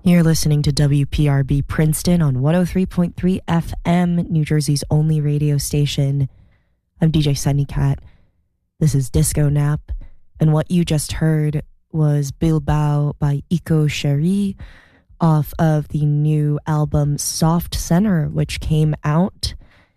You're listening to WPRB Princeton on 103.3 FM, New Jersey's only radio station. I'm DJ Sunny Cat. This is Disco Nap, and what you just heard was Bilbao by Eco Cherie off of the new album Soft Center, which came out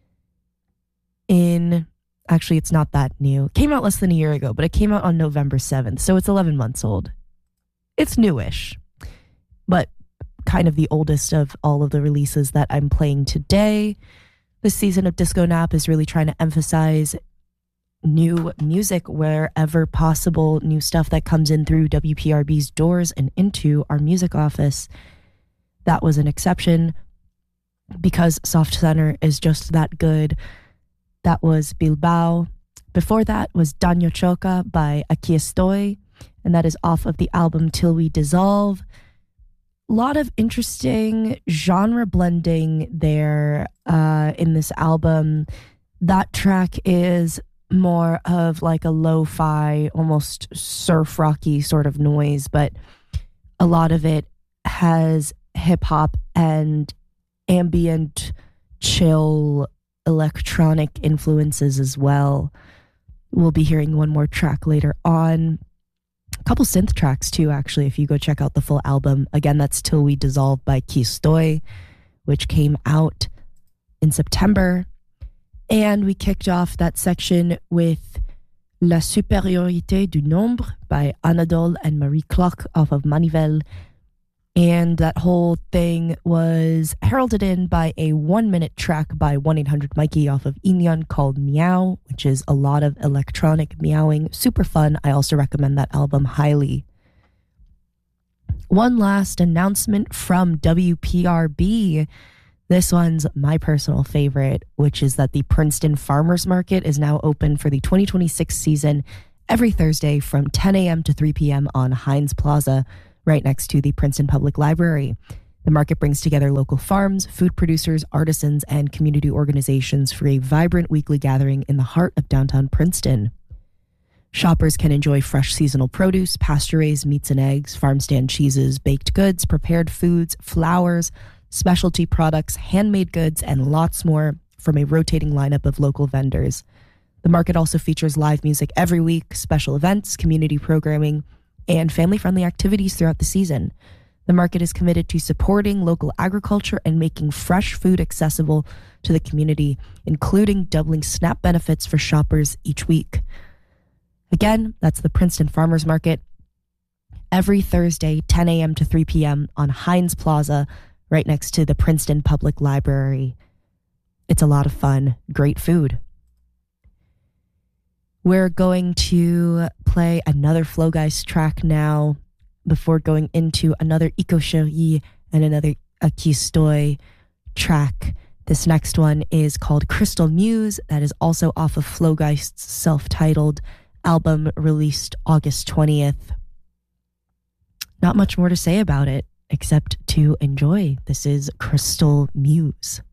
actually it's not that new. It came out less than a year ago, but it came out on November 7th, so it's 11 months old. It's newish, but kind of the oldest of all of the releases that I'm playing today. This season of Disco Nap is really trying to emphasize new music wherever possible, new stuff that comes in through WPRB's doors and into our music office. That was an exception because Soft Center is just that good. That was Bilbao. Before that was Daño Choca by Aquí Estoy, and that is off of the album Till We Dissolve. A lot of interesting genre blending there in this album. That track is more of like a lo-fi, almost surf rocky sort of noise, but a lot of it has hip-hop and ambient, chill, electronic influences as well. We'll be hearing one more track later on. A couple synth tracks too, actually, if you go check out the full album. Again, that's Till We Dissolve by Aquí Estoy, which came out in September. And we kicked off that section with La Supériorité du Nombre by Anadol and Marie Clock off of Manivelle. And that whole thing was heralded in by a 1-minute track by 1-800-Mikey off of Inyan called Meow, which is a lot of electronic meowing. Super fun. I also recommend that album highly. One last announcement from WPRB. This one's my personal favorite, which is that the Princeton Farmers Market is now open for the 2026 season every Thursday from 10 a.m. to 3 p.m. on Heinz Plaza, right next to the Princeton Public Library. The market brings together local farms, food producers, artisans, and community organizations for a vibrant weekly gathering in the heart of downtown Princeton. Shoppers can enjoy fresh seasonal produce, pasture-raised meats and eggs, farm-stand cheeses, baked goods, prepared foods, flowers, specialty products, handmade goods, and lots more from a rotating lineup of local vendors. The market also features live music every week, special events, community programming, and family-friendly activities throughout the season. The market is committed to supporting local agriculture and making fresh food accessible to the community, including doubling SNAP benefits for shoppers each week. Again, that's the Princeton Farmers Market, every Thursday, 10 a.m. to 3 p.m. on Heinz Plaza, right next to the Princeton Public Library. It's a lot of fun, great food. We're going to play another Flowgeist track now before going into another Eco Cherie and another Aquí Estoy track. This next one is called Crystal Muse. That is also off of Flowgeist's self-titled album released August 20th. Not much more to say about it except to enjoy. This is Crystal Muse.